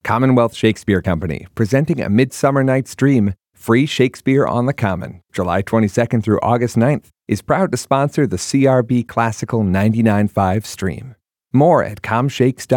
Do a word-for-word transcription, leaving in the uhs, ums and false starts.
Commonwealth Shakespeare Company, presenting A Midsummer Night's Dream, free Shakespeare on the Common, July twenty-second through August ninth, is proud to sponsor the C R B Classical ninety-nine point five stream. More at com shakes dot com.